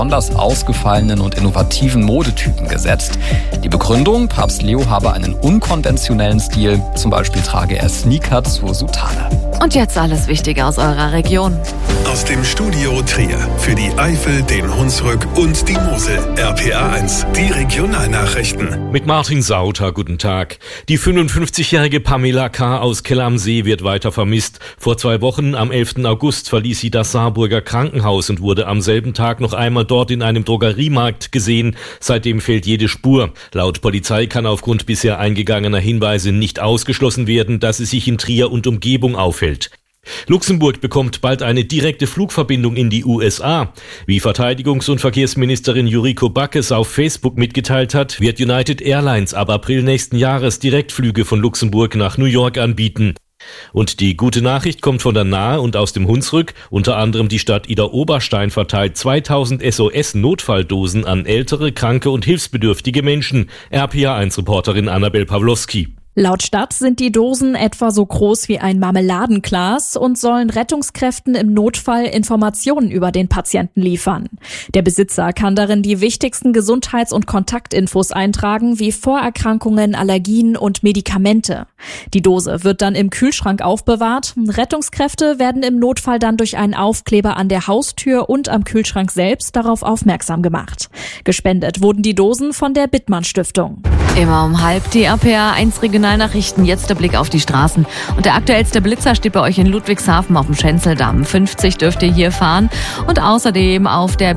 besonders ausgefallenen und innovativen Modetypen gesetzt. Die Begründung, Papst Leo habe einen unkonventionellen Stil, zum Beispiel trage er Sneaker zur Soutane. Und jetzt alles Wichtige aus eurer Region. Aus dem Studio Trier für die Eifel, den Hunsrück und die Mosel. RPA1, die Regionalnachrichten. Mit Martin Sauter, guten Tag. Die 55-jährige Pamela K. aus Keller am See wird weiter vermisst. Vor 2 Wochen, am 11. August, verließ sie das Saarburger Krankenhaus und wurde am selben Tag noch einmal dort in einem Drogeriemarkt gesehen. Seitdem fehlt jede Spur. Laut Polizei kann aufgrund bisher eingegangener Hinweise nicht ausgeschlossen werden, dass sie sich in Trier und Umgebung aufhält. Luxemburg bekommt bald eine direkte Flugverbindung in die USA. Wie Verteidigungs- und Verkehrsministerin Yuriko Backes auf Facebook mitgeteilt hat, wird United Airlines ab April nächsten Jahres Direktflüge von Luxemburg nach New York anbieten. Und die gute Nachricht kommt von der Nahe und aus dem Hunsrück. Unter anderem die Stadt Idar-Oberstein verteilt 2000 SOS-Notfalldosen an ältere, kranke und hilfsbedürftige Menschen. RPA1-Reporterin Annabel Pawlowski. Laut Stadt sind die Dosen etwa so groß wie ein Marmeladenglas und sollen Rettungskräften im Notfall Informationen über den Patienten liefern. Der Besitzer kann darin die wichtigsten Gesundheits- und Kontaktinfos eintragen, wie Vorerkrankungen, Allergien und Medikamente. Die Dose wird dann im Kühlschrank aufbewahrt. Rettungskräfte werden im Notfall dann durch einen Aufkleber an der Haustür und am Kühlschrank selbst darauf aufmerksam gemacht. Gespendet wurden die Dosen von der Bittmann Stiftung. Immer um 12:30 die RPA1 Regionalnachrichten. Jetzt der Blick auf die Straßen. Und der aktuellste Blitzer steht bei euch in Ludwigshafen auf dem Schenzeldamm. 50 dürft ihr hier fahren. Und außerdem auf der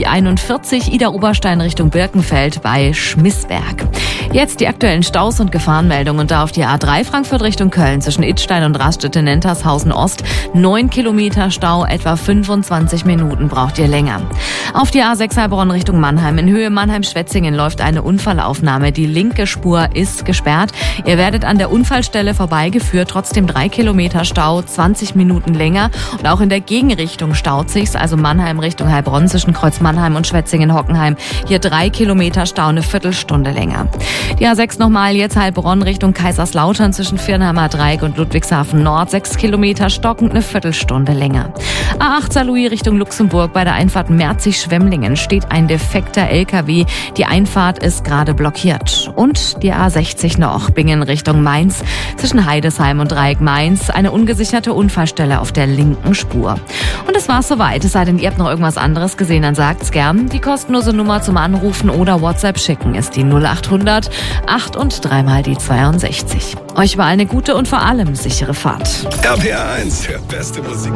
B441 Idar-Oberstein Richtung Birkenfeld bei Schmissberg. Jetzt die aktuellen Staus und Gefahrenmeldungen. Und da auf die A3 Frankfurt Richtung Köln zwischen Idstein und Raststätte-Nentershausen Ost 9 Kilometer Stau, etwa 25 Minuten braucht ihr länger. Auf die A6 Heilbronn Richtung Mannheim in Höhe Mannheim-Schwetzingen läuft eine Unfallaufnahme. Die linke Spur ist gesperrt. Ihr werdet an der Unfallstelle vorbeigeführt. Trotzdem 3 Kilometer Stau, 20 Minuten länger. Und auch in der Gegenrichtung staut sich's. Also Mannheim Richtung Heilbronn zwischen Kreuz Mannheim und Schwetzingen-Hockenheim. Hier 3 Kilometer Stau, eine Viertelstunde länger. Die A6 nochmal jetzt Heilbronn Richtung Kaiserslautern zwischen Viernheimer Dreieck und Ludwigshafen Nord. 6 Kilometer stockend, eine Viertelstunde länger. A8 Saarlouis Richtung Luxemburg. Bei der Einfahrt Merzig-Schwemmlingen steht ein defekter LKW. Die Einfahrt ist gerade blockiert. Und die A60 noch Bingen Richtung Mainz zwischen Heidesheim und Dreieck Mainz. Eine ungesicherte Unfallstelle auf der linken Spur. Und das war's soweit. Es sei denn, ihr habt noch irgendwas anderes gesehen, dann sagt's gern. Die kostenlose Nummer zum Anrufen oder WhatsApp schicken ist die 0800 8 und 3 mal die 62. Euch war eine gute und vor allem sichere Fahrt. RPA1 für beste Musik.